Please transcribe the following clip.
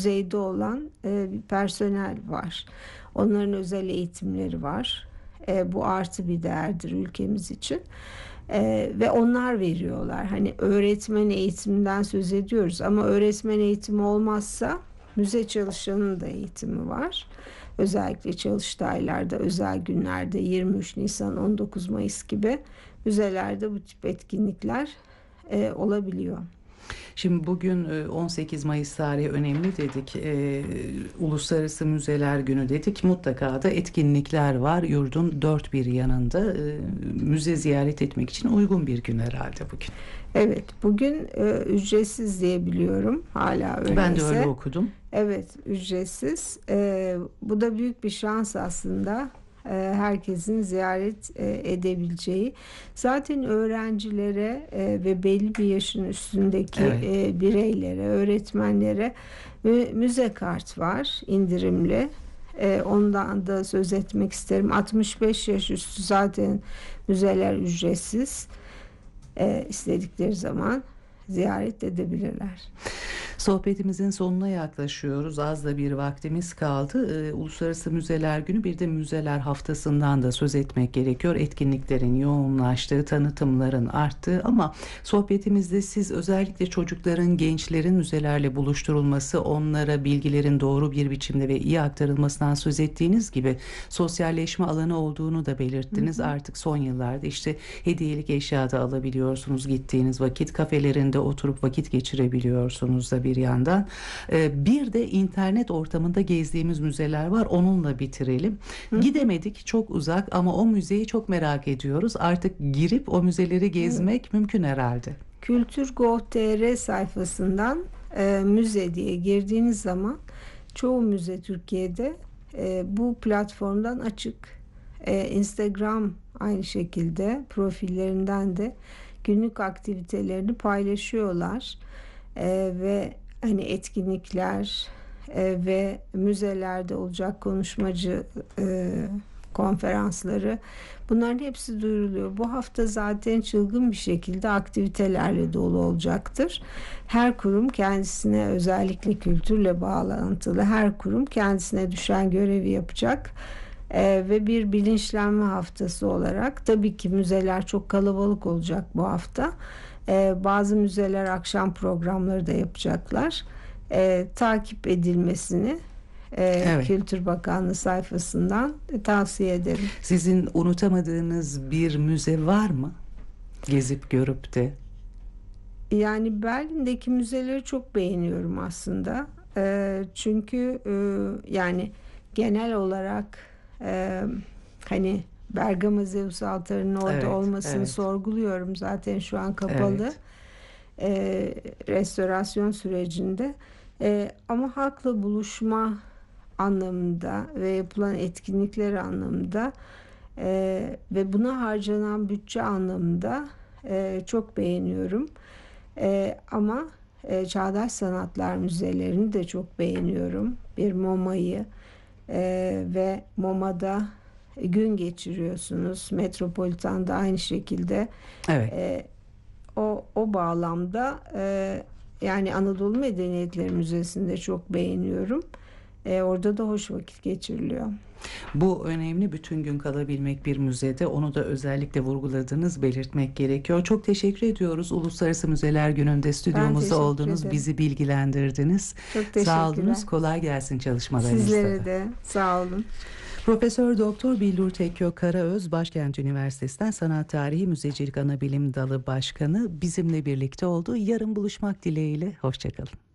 düzeyde olan bir personel var. Onların özel eğitimleri var. Bu artı bir değerdir ülkemiz için. Ve onlar veriyorlar. Hani öğretmen eğitiminden söz ediyoruz ama öğretmen eğitimi olmazsa müze çalışanının da eğitimi var. Özellikle çalıştaylarda, özel günlerde 23 Nisan, 19 Mayıs gibi müzelerde bu tip etkinlikler olabiliyor. Şimdi bugün 18 Mayıs tarihi önemli dedik. Uluslararası Müzeler Günü dedik. Mutlaka da etkinlikler var. Yurdun dört bir yanında müze ziyaret etmek için uygun bir gün herhalde bugün. Evet, bugün ücretsiz diye biliyorum. Hala öyleyse. Ben de öyle okudum. Evet, ücretsiz. Bu da büyük bir şans aslında. Herkesin ziyaret edebileceği. Zaten öğrencilere ve belli bir yaşın üstündeki bireylere, öğretmenlere müze kart var indirimli. Ondan da söz etmek isterim. 65 yaş üstü zaten müzeler ücretsiz. İstedikleri zaman ziyaret edebilirler. Sohbetimizin sonuna yaklaşıyoruz. Az da bir vaktimiz kaldı. Uluslararası Müzeler Günü, bir de Müzeler Haftası'ndan da söz etmek gerekiyor. Etkinliklerin yoğunlaştığı, tanıtımların arttığı ama sohbetimizde siz özellikle çocukların, gençlerin müzelerle buluşturulması, onlara bilgilerin doğru bir biçimde ve iyi aktarılmasından söz ettiğiniz gibi sosyalleşme alanı olduğunu da belirttiniz. Artık son yıllarda işte hediyelik eşya da alabiliyorsunuz. Gittiğiniz vakit kafelerinde oturup vakit geçirebiliyorsunuz da bir yandan. Bir de internet ortamında gezdiğimiz müzeler var. Onunla bitirelim. Gidemedik, çok uzak ama o müzeyi çok merak ediyoruz. Artık girip o müzeleri gezmek mümkün herhalde. Kültür.gov.tr sayfasından müze diye girdiğiniz zaman çoğu müze Türkiye'de bu platformdan açık. Instagram aynı şekilde profillerinden de günlük aktivitelerini paylaşıyorlar. Ve hani etkinlikler ve müzelerde olacak konuşmacı konferansları, bunların hepsi duyuruluyor. Bu hafta zaten çılgın bir şekilde aktivitelerle dolu olacaktır. Her kurum kendisine, özellikle kültürle bağlantılı her kurum kendisine düşen görevi yapacak. Ve bir bilinçlenme haftası olarak tabii ki müzeler çok kalabalık olacak bu hafta. Bazı müzeler akşam programları da yapacaklar. Takip edilmesini Kültür Bakanlığı sayfasından tavsiye ederim. Sizin unutamadığınız bir müze var mı? Gezip görüp de. Yani Berlin'deki müzeleri çok beğeniyorum aslında. Çünkü yani genel olarak hani Bergama Zeus altarının orada olmasını sorguluyorum. Zaten şu an kapalı. Restorasyon sürecinde. Ama halkla buluşma anlamında ve yapılan etkinlikler anlamında ve buna harcanan bütçe anlamında çok beğeniyorum. Ama Çağdaş Sanatlar Müzelerini de çok beğeniyorum. Bir MoMA'yı ve MoMA'da gün geçiriyorsunuz. Metropolitan'da aynı şekilde. O bağlamda yani Anadolu Medeniyetleri Müzesi'nde çok beğeniyorum. Orada da hoş vakit geçiriliyor. Bu önemli, bütün gün kalabilmek bir müzede, onu da özellikle vurguladınız, belirtmek gerekiyor. Çok teşekkür ediyoruz. Uluslararası Müzeler Günü'nde stüdyomuzda oldunuz, bizi bilgilendirdiniz. Çok teşekkürler. Sağ olunuz, kolay gelsin çalışmalarınızda. Sizlere de sağ olun. Profesör Doktor Billur Tekgö Karaöz, Başkent Üniversitesi'nden Sanat Tarihi Müzecilik Anabilim Dalı Başkanı bizimle birlikte oldu. Yarın buluşmak dileğiyle, hoşça kalın.